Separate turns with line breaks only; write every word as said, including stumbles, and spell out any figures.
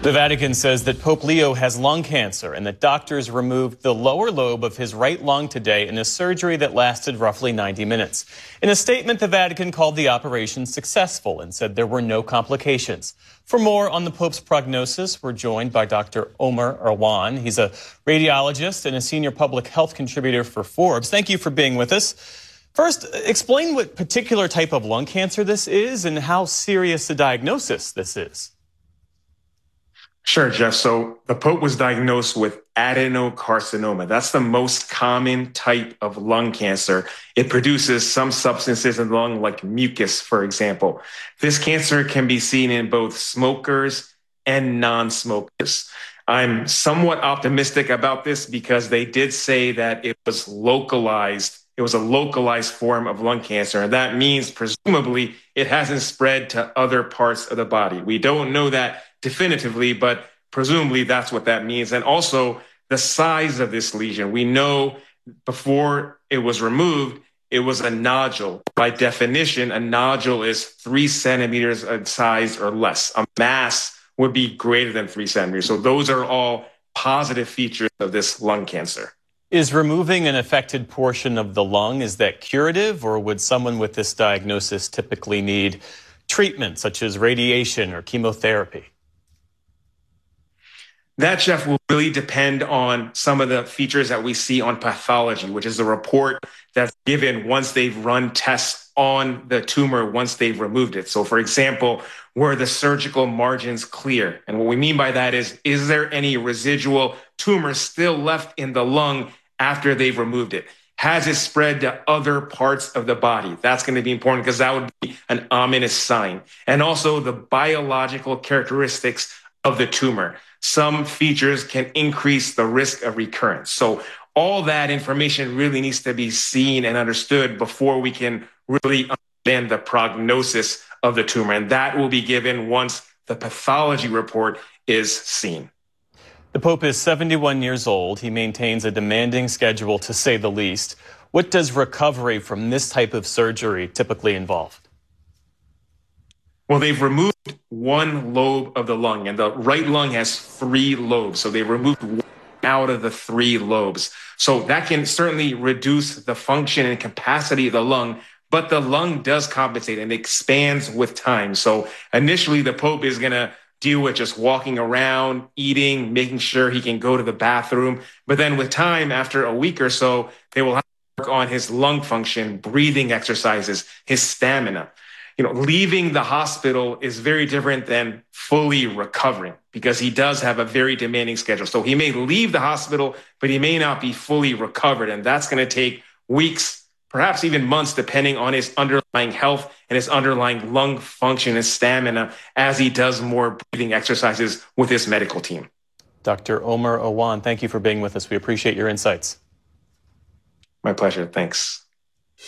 The Vatican says that Pope Leo has lung cancer and that doctors removed the lower lobe of his right lung today in a surgery that lasted roughly ninety minutes. In a statement, the Vatican called the operation successful and said there were no complications. For more on the Pope's prognosis, we're joined by Doctor Omer Awan. He's a radiologist and a senior public health contributor for Forbes. Thank you for being with us. First, explain what particular type of lung cancer this is and how serious a diagnosis this is.
Sure, Jeff. So the Pope was diagnosed with adenocarcinoma. That's the most common type of lung cancer. It produces some substances in the lung, like mucus, for example. This cancer can be seen in both smokers and non-smokers. I'm somewhat optimistic about this because they did say that it was localized. It was a localized form of lung cancer, and that means presumably it hasn't spread to other parts of the body. We don't know that definitively, but presumably that's what that means. And also the size of this lesion. We know before it was removed, it was a nodule. By definition, a nodule is three centimeters in size or less. A mass would be greater than three centimeters. So those are all positive features of this lung cancer.
Is removing an affected portion of the lung, is that curative, or would someone with this diagnosis typically need treatment such as radiation or chemotherapy?
That, Jeff, will really depend on some of the features that we see on pathology, which is the report that's given once they've run tests on the tumor, once they've removed it. So, for example, were the surgical margins clear? And what we mean by that is, is there any residual tumor still left in the lung after they've removed it? Has it spread to other parts of the body? That's going to be important because that would be an ominous sign. And also the biological characteristics of the tumor. Some features can increase the risk of recurrence. So all that information really needs to be seen and understood before we can really understand the prognosis of the tumor. And that will be given once the pathology report is seen.
The Pope is seventy-one years old. He maintains a demanding schedule, to say the least. What does recovery from this type of surgery typically involve?
Well, they've removed one lobe of the lung, and the right lung has three lobes. So they removed one out of the three lobes. So that can certainly reduce the function and capacity of the lung, but the lung does compensate and expands with time. So initially, the Pope is going to deal with just walking around, eating, making sure he can go to the bathroom. But then with time, after a week or so, they will have to work on his lung function, breathing exercises, his stamina. You know, leaving the hospital is very different than fully recovering because he does have a very demanding schedule. So he may leave the hospital, but he may not be fully recovered. And that's going to take weeks, perhaps even months, depending on his underlying health and his underlying lung function and stamina as he does more breathing exercises with his medical team.
Doctor Omer Awan, thank you for being with us. We appreciate your insights.
My pleasure. Thanks.